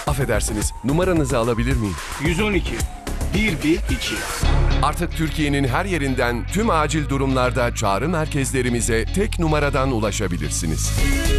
Affedersiniz, numaranızı alabilir miyim? 112 112. Artık Türkiye'nin her yerinden tüm acil durumlarda çağrı merkezlerimize tek numaradan ulaşabilirsiniz.